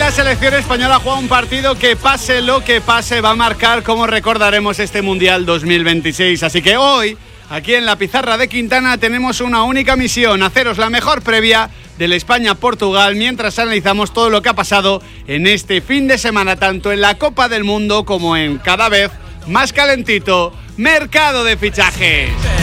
la selección española juega un partido que, pase lo que pase, va a marcar cómo recordaremos este Mundial 2026. Así que hoy, aquí en la pizarra de Quintana, tenemos una única misión: haceros la mejor previa del España-Portugal mientras analizamos todo lo que ha pasado en este fin de semana, tanto en la Copa del Mundo como en cada vez más calentito mercado de fichajes.